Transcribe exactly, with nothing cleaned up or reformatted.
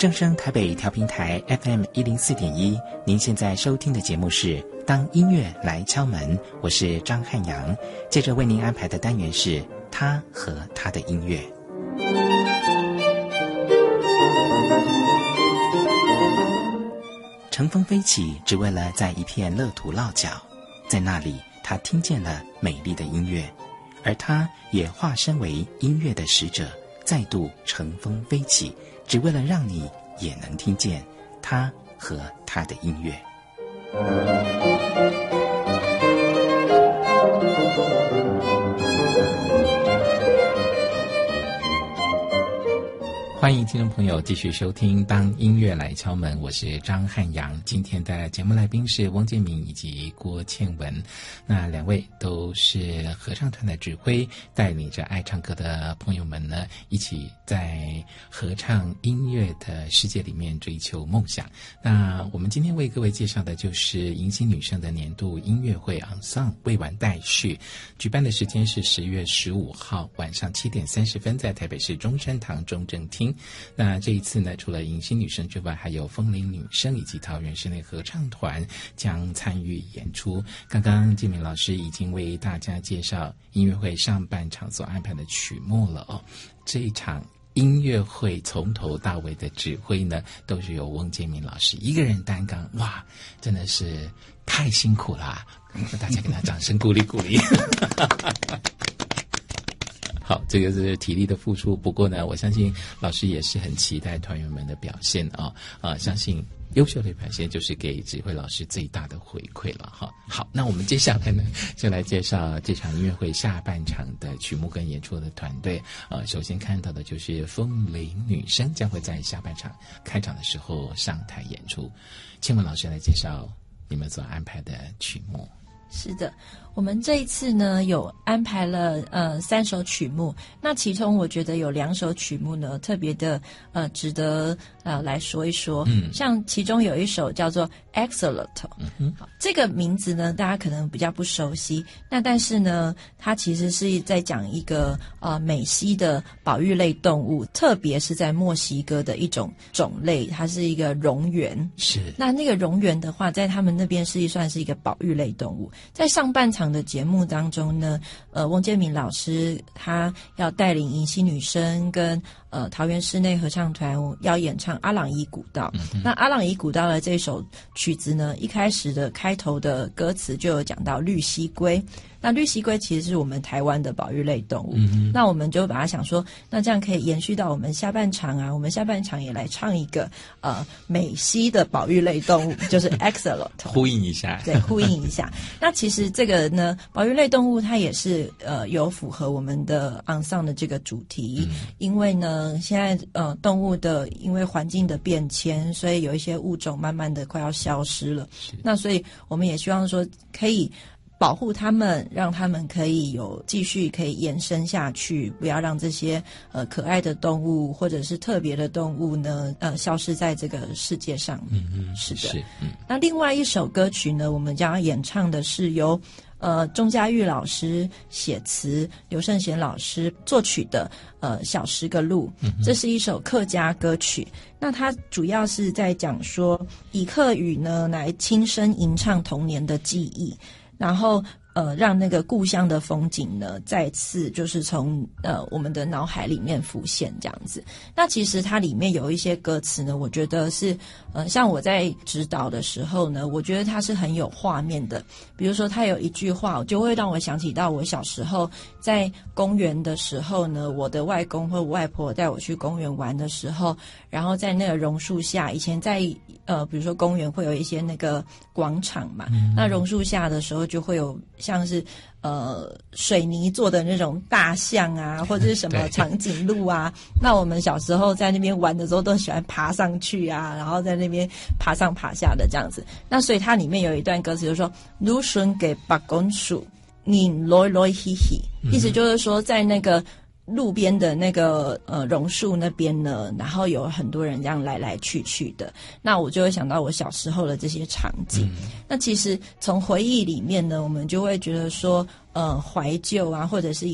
正声台北调频台 F M 一零四点一，您现在收听的节目是《当音乐来敲门》，我是张汉阳。接着为您安排的单元是他和他的音乐。乘风飞起，只为了在一片乐土落脚，在那里，他听见了美丽的音乐，而他也化身为音乐的使者，再度乘风飞起，只为了让你也能听见他和他的音乐。欢迎听众朋友继续收听当音乐来敲门，我是张汉阳。今天的节目来宾是翁建民以及郭倩文，那两位都是合唱团的指挥，带领着爱唱歌的朋友们呢，一起在合唱音乐的世界里面追求梦想。那我们今天为各位介绍的就是迎新女生的年度音乐会 Ensemble 未完待续，举办的时间是十月十五号晚上七点三十分，在台北市中山堂中正厅。那这一次呢，除了迎新女生之外，还有风铃女生以及桃园室内合唱团将参与演出。刚刚建民老师已经为大家介绍音乐会上半场所安排的曲目了哦。这一场音乐会从头到尾的指挥呢，都是由翁建民老师一个人担纲，哇，真的是太辛苦了，大家给他掌声鼓励鼓励。好，这个是体力的付出，不过呢，我相信老师也是很期待团员们的表现啊啊！相信优秀的表现就是给指挥老师最大的回馈了哈。好，那我们接下来呢，就来介绍这场音乐会下半场的曲目跟演出的团队。呃，首先看到的就是风铃女生将会在下半场开场的时候上台演出。倩文老师来介绍你们所安排的曲目。 是的，我们这一次呢有安排了呃三首曲目，那其中我觉得有两首曲目呢特别的呃值得呃来说一说。嗯，像其中有一首叫做 Axolotl， 嗯，好，这个名字呢大家可能比较不熟悉，那但是呢它其实是在讲一个呃美西的保育类动物，特别是在墨西哥的一种种类，它是一个蝾螈。是，那那个蝾螈的话，在他们那边是算是一个保育类动物。在上半场的节目当中呢，呃，翁建民老师他要带领迎新女生跟呃桃园室内合唱团要演唱阿朗伊古道。嗯、那阿朗伊古道的这首曲子呢，一开始的开头的歌词就有讲到绿蜥龟。那绿蜥龟其实是我们台湾的保育类动物，嗯、那我们就把它想说，那这样可以延续到我们下半场啊，我们下半场也来唱一个呃美西的保育类动物，就是 Axolotl， 呼应一下， 对，呼应一下。那其实这个呢，保育类动物它也是呃有符合我们的 Ensemble 的这个主题，嗯、因为呢现在呃动物的因为环境的变迁，所以有一些物种慢慢的快要消失了，那所以我们也希望说可以保护他们，让他们可以有继续可以延伸下去，不要让这些呃可爱的动物或者是特别的动物呢呃消失在这个世界上。嗯嗯，是的。是嗯。那另外一首歌曲呢，我们将要演唱的是由呃钟嘉玉老师写词，刘胜贤老师作曲的呃小十个路，嗯、这是一首客家歌曲。那它主要是在讲说以客语呢来轻声吟唱童年的记忆。然后呃，让那个故乡的风景呢，再次就是从呃我们的脑海里面浮现这样子。那其实它里面有一些歌词呢，我觉得是呃，像我在指导的时候呢，我觉得它是很有画面的。比如说，它有一句话，就会让我想起到我小时候在公园的时候呢，我的外公或外婆带我去公园玩的时候，然后在那个榕树下，以前在呃，比如说公园会有一些那个广场嘛，嗯、那榕树下的时候就会有像是呃水泥做的那种大象啊，或者是什么长颈鹿啊。那我们小时候在那边玩的时候，都喜欢爬上去啊，然后在那边爬上爬下的这样子。那所以它里面有一段歌词就说：“芦笋给八公树，你来来嘻嘻。”意思就是说，在那个路边的那个呃榕树那边呢，然后有很多人这样来来去去的，那我就会想到我小时候的这些场景。嗯、那其实从回忆里面呢，我们就会觉得说，呃，怀旧啊，或者是